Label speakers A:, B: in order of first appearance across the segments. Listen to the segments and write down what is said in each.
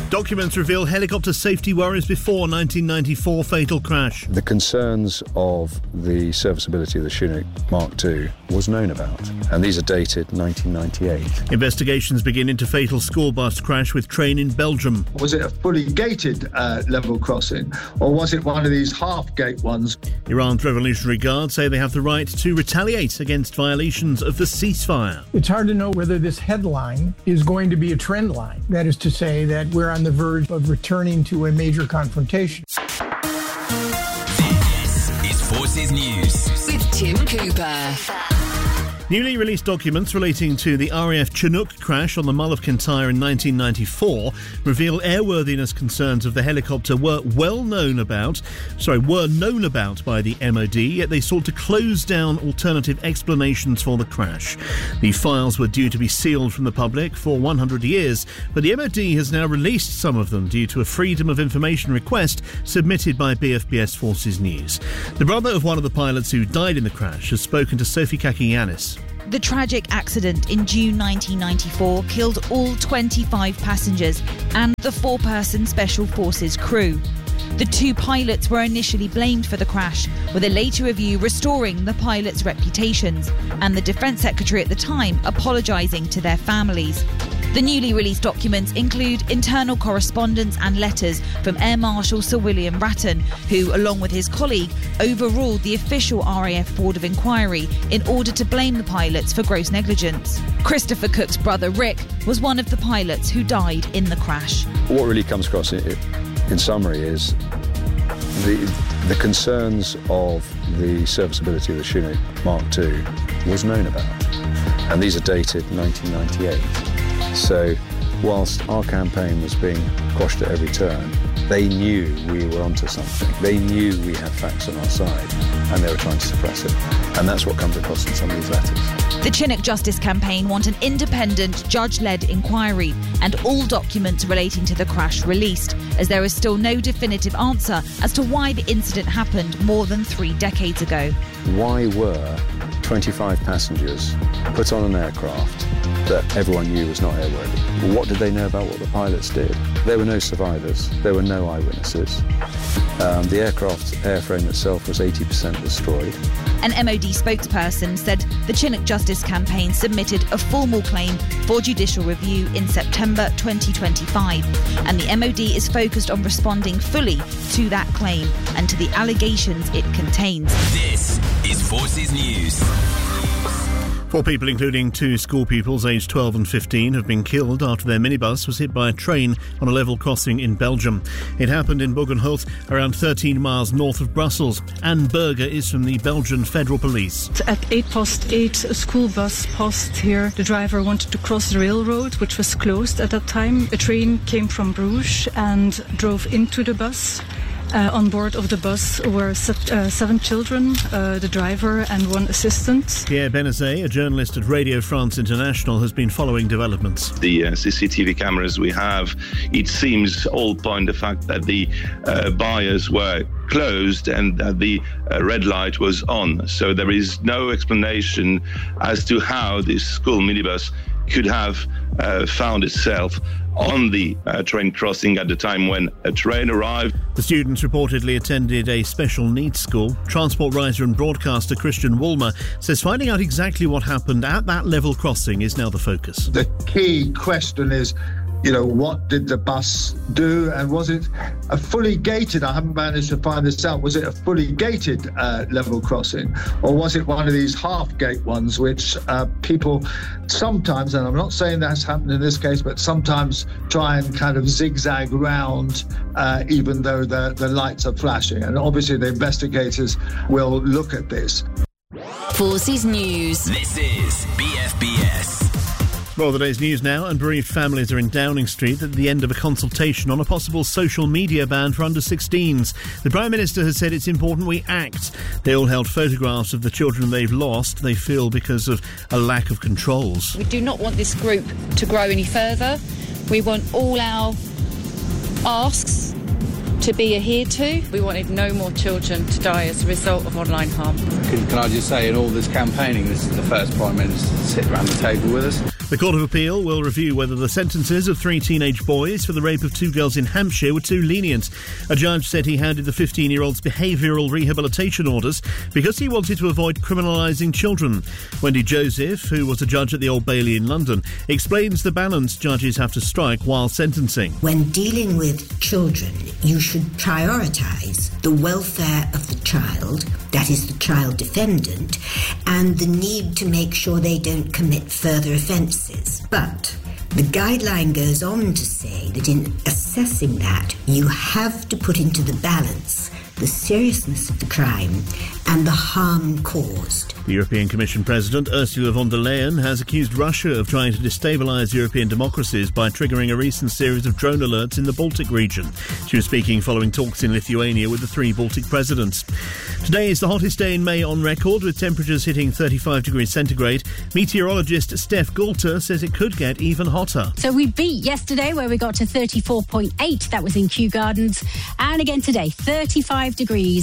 A: Documents reveal helicopter safety worries before 1994 fatal crash.
B: The concerns of the serviceability of the Chinook Mark II was known about, and these are dated 1998.
A: Investigations begin into fatal school bus crash with train in Belgium.
C: Was it a fully gated level crossing, or was it one of these half-gate ones?
A: Iran's Revolutionary Guard say they have the right to retaliate against violations of the ceasefire.
D: It's hard to know whether this headline is going to be a trend line. That is to say that we're on the verge of returning to a major confrontation.
E: This is Forces News with Tim Cooper.
A: Newly released documents relating to the RAF Chinook crash on the Mull of Kintyre in 1994 reveal airworthiness concerns of the helicopter were known about by the MOD, yet they sought to close down alternative explanations for the crash. The files were due to be sealed from the public for 100 years, but the MOD has now released some of them due to a Freedom of Information request submitted by BFBS Forces News. The brother of one of the pilots who died in the crash has spoken to Sophie Kakianis.
F: The tragic accident in June 1994 killed all 25 passengers and the 4-person Special Forces crew. The 2 pilots were initially blamed for the crash, with a later review restoring the pilots' reputations and the Defence Secretary at the time apologising to their families. The newly released documents include internal correspondence and letters from Air Marshal Sir William Ratton, who, along with his colleague, overruled the official RAF Board of Inquiry in order to blame the pilots for gross negligence. Christopher Cook's brother Rick was one of the pilots who died in the crash.
B: What really comes across in summary is the concerns of the serviceability of the Chinook Mark II was known about, and these are dated 1998. So whilst our campaign was being quashed at every turn, they knew we were onto something. They knew we had facts on our side, and they were trying to suppress it. And that's what comes across in some of these letters.
F: The Chinook Justice Campaign want an independent, judge-led inquiry and all documents relating to the crash released, as there is still no definitive answer as to why the incident happened more than 3 decades ago.
B: Why were 25 passengers put on an aircraft that everyone knew was not airworthy? What did they know about what the pilots did? There were no survivors. There were no eyewitnesses. The aircraft's airframe itself was 80% destroyed.
F: An MOD spokesperson said the Chinook Justice Campaign submitted a formal claim for judicial review in September 2025, and the MOD is focused on responding fully to that claim and to the allegations it contains.
E: This is Forces News.
A: 4 people, including 2 school pupils aged 12 and 15, have been killed after their minibus was hit by a train on a level crossing in Belgium. It happened in Bogenhout, around 13 miles north of Brussels. Anne Berger is from the Belgian Federal Police.
G: At 8:08, a school bus passed here. The driver wanted to cross the railroad, which was closed at that time. A train came from Bruges and drove into the bus. On board of the bus were 7 children, the driver and 1 assistant.
A: Pierre Benazet, a journalist at Radio France International, has been following developments.
H: The CCTV cameras we have, it seems all point the fact that the buyers were closed and that the red light was on. So there is no explanation as to how this school minibus could have found itself on the train crossing at the time when a train arrived.
A: The students reportedly attended a special needs school. Transport writer and broadcaster Christian Woolmer says finding out exactly what happened at that level crossing is now the focus.
C: The key question is, what did the bus do, and was it a fully gated? I haven't managed to find this out. Was it a fully gated level crossing, or was it one of these half-gate ones, which people sometimes, and I'm not saying that's happened in this case, but sometimes try and kind of zigzag around even though the lights are flashing. And obviously the investigators will look at this.
E: Forces News. This is BFBS.
A: Well, the day's news now, and bereaved families are in Downing Street at the end of a consultation on a possible social media ban for under-16s. The Prime Minister has said it's important we act. They all held photographs of the children they've lost, they feel, because of a lack of controls.
I: We do not want this group to grow any further. We want all our asks to be adhered to. We wanted no more children to die as a result of online harm.
J: Can I just say, in all this campaigning, this is the first Prime Minister to sit around the table with us.
A: The Court of Appeal will review whether the sentences of 3 teenage boys for the rape of 2 girls in Hampshire were too lenient. A judge said he handed the 15-year-old's behavioural rehabilitation orders because he wanted to avoid criminalising children. Wendy Joseph, who was a judge at the Old Bailey in London, explains the balance judges have to strike while sentencing.
J: When dealing with children, you should prioritise the welfare of the child, that is the child defendant, and the need to make sure they don't commit further offences. But the guideline goes on to say that in assessing that, you have to put into the balance the seriousness of the crime and the harm caused.
A: The European Commission President Ursula von der Leyen has accused Russia of trying to destabilise European democracies by triggering a recent series of drone alerts in the Baltic region. She was speaking following talks in Lithuania with the 3 Baltic presidents. Today is the hottest day in May on record, with temperatures hitting 35 degrees centigrade. Meteorologist Steph Goulter says it could get even hotter.
K: So we beat yesterday, where we got to 34.8. That was in Kew Gardens. And again today, 35 degrees,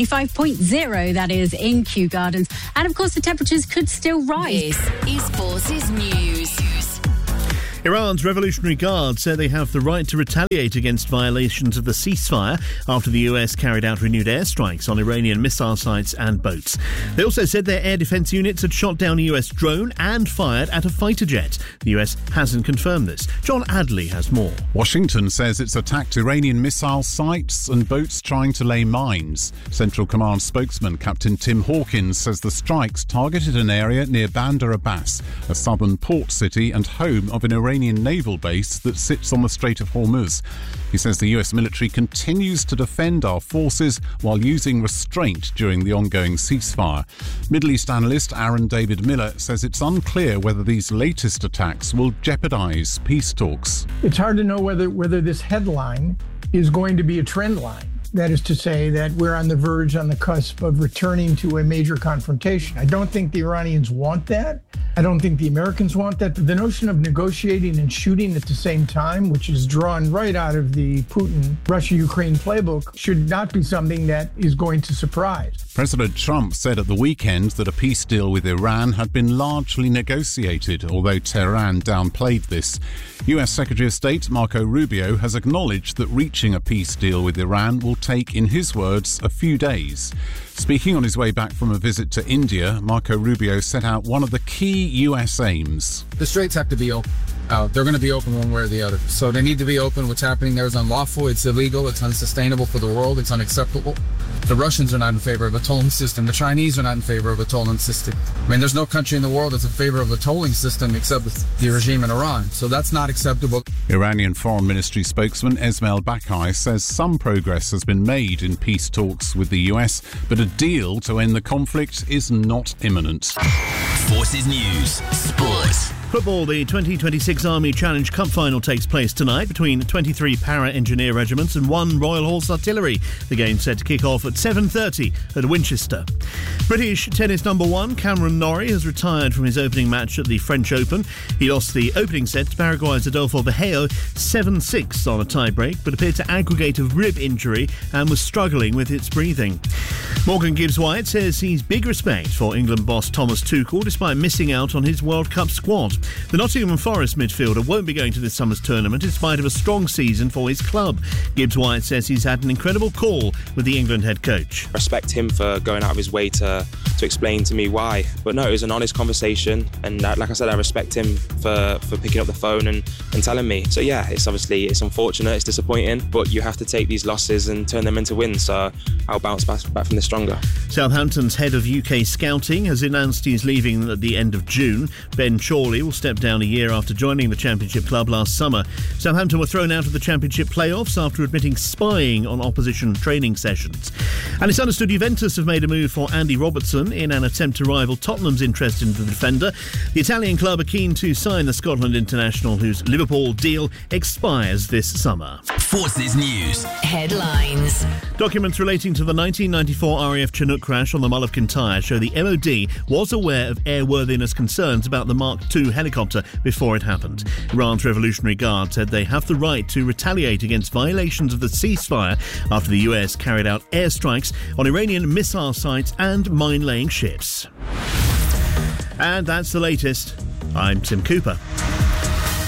K: 35.0 that is in Kew Gardens. And of course the temperatures could still rise.
E: This is Forces News.
A: Iran's Revolutionary Guard said they have the right to retaliate against violations of the ceasefire after the US carried out renewed airstrikes on Iranian missile sites and boats. They also said their air defense units had shot down a US drone and fired at a fighter jet. The US hasn't confirmed this. John Adley has more.
L: Washington says it's attacked Iranian missile sites and boats trying to lay mines. Central Command spokesman Captain Tim Hawkins says the strikes targeted an area near Bandar Abbas, a southern port city and home of an Iranian naval base that sits on the Strait of Hormuz. He says the US military continues to defend our forces while using restraint during the ongoing ceasefire. Middle East analyst Aaron David Miller says it's unclear whether these latest attacks will jeopardise peace talks.
D: It's hard to know whether this headline is going to be a trend line. That is to say that we're on the cusp of returning to a major confrontation. I don't think the Iranians want that. I don't think the Americans want that. But the notion of negotiating and shooting at the same time, which is drawn right out of the Putin Russia-Ukraine playbook, should not be something that is going to surprise.
L: President Trump said at the weekend that a peace deal with Iran had been largely negotiated, although Tehran downplayed this. US Secretary of State Marco Rubio has acknowledged that reaching a peace deal with Iran will take, in his words, a few days. Speaking on his way back from a visit to India, Marco Rubio set out one of the key US aims.
M: The straits have to be open. They're going to be open one way or the other. So they need to be open. What's happening there is unlawful. It's illegal. It's unsustainable for the world. It's unacceptable. The Russians are not in favor of a tolling system. The Chinese are not in favor of a tolling system. I mean, there's no country in the world that's in favor of a tolling system except the regime in Iran. So that's not acceptable.
L: Iranian Foreign Ministry spokesman Esmail Bakai says some progress has been made in peace talks with the US, but a deal to end the conflict is not imminent.
E: Forces News. Sports.
A: Football, the 2026 Army Challenge Cup final takes place tonight between 23 para-engineer regiments and 1 Royal Horse Artillery. The game set to kick off at 7:30 at Winchester. British tennis number 1 Cameron Norrie has retired from his opening match at the French Open. He lost the opening set to Paraguay's Adolfo Vergeo 7-6 on a tie-break, but appeared to aggravate a rib injury and was struggling with its breathing. Morgan Gibbs-White says he's big respect for England boss Thomas Tuchel despite missing out on his World Cup squad. The Nottingham Forest midfielder won't be going to this summer's tournament in spite of a strong season for his club. Gibbs-White says he's had an incredible call with the England head coach.
N: I respect him for going out of his way to explain to me why. But no, it was an honest conversation, and like I said, I respect him for picking up the phone and telling me. So yeah, it's unfortunate, it's disappointing, but you have to take these losses and turn them into wins, so I'll bounce back from this stronger.
A: Southampton's head of UK scouting has announced he's leaving at the end of June. Ben Chorley will step down a year after joining the Championship club last summer. Southampton were thrown out of the Championship playoffs after admitting spying on opposition training sessions. And it's understood Juventus have made a move for Andy Robertson in an attempt to rival Tottenham's interest in the defender. The Italian club are keen to sign the Scotland international, whose Liverpool deal expires this summer.
E: Forces News. Headlines.
A: Documents relating to the 1994 RAF Chinook crash on the Mull of Kintyre show the MOD was aware of airworthiness concerns about the Mark II helicopter before it happened. Iran's Revolutionary Guard said they have the right to retaliate against violations of the ceasefire after the US carried out airstrikes on Iranian missile sites and mine-laying ships. And that's the latest. I'm Tim Cooper.